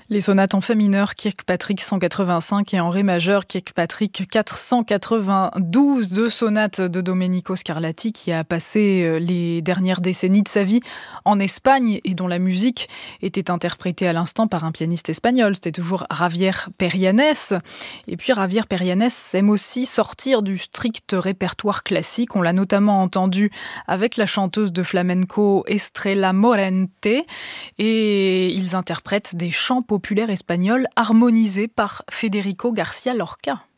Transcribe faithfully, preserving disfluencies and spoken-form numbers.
Les sonates en fa mineur Kirkpatrick cent quatre-vingt-cinq et en ré majeur Kirkpatrick quatre cent quatre-vingt-douze, deux sonates de Domenico Scarlatti qui a passé les dernières décennies de sa vie en Espagne et dont la musique était interprétée à l'instant par un pianiste espagnol. C'était toujours Javier Perianes. Et puis Javier Perianes aime aussi sortir du strict répertoire classique. On l'a notamment entendu avec la chanteuse de flamenco Estrella Morente et ils interprètent des chants populaires espagnols harmonisés par Federico García Lorca.